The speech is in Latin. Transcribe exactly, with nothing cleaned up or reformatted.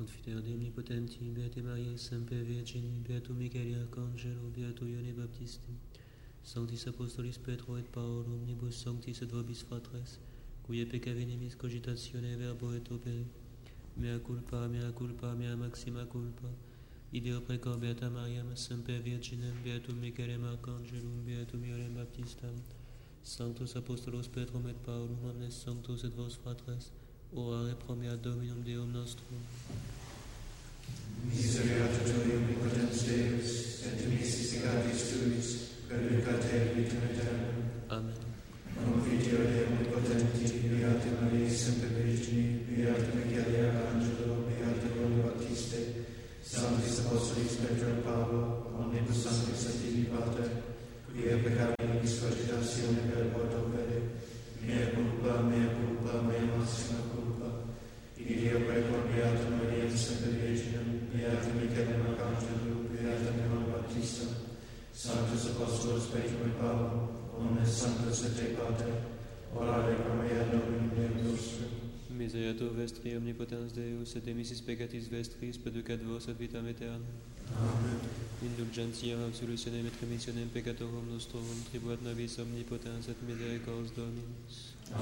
confiteor Dei omnipotenti, Beate Mariae, semper Virgini, Beatum Michaeli Arcangelo, Beato Ioanne Baptisti, Sanctis Apostolis Petro et Paolo, omnibus sanctis et vobis fratres, cuie pecca venimis cogitatione verbo et opere, mea culpa, mea culpa, mea maxima culpa, ideo precor Beata Mariam, semper Virginem, Beatum Michaelem Arcangelum, Beatum Ioannem Baptistam, Sanctus Apostolos Petrum et Paulum, omnes sanctos et vos fratres, orare pro mea Dominum Deum nostrum. Misereatur Tui omnipotens Deus, et missis segatis Tuis, perducat et vitam aeternam. Amen. Confiteor Dei omnipotenti, Beate Mariae, semper Virgini, Beatum Michaeli Arcangelo, Beatum Ioanne Baptiste, Sanctis Apostolis Petro et Paolo, omnibus sanctis Sancti Pater, quia peccavi nobis cogitatione verbo et opere, mea culpa, mea culpa, mea maxima culpa, ideo precor Beata Maria, semper Virginem, Beatum Michaelem Arcangelo, Beatum Ioannem Baptistam, Sanctus Apostolos Petro et Paolo, omnes sanctos et te Pater, orare pro mea Dominum Deum nostrum. Misereatur vestri omnipotens Deus, et emissis peccatis vestris, perducat vos et vitam aeternam. Amen. Indulgentiam, absolutionem et remissionem peccatorum nostrorum, tribuat nobis omnipotens et misericordias Dominus.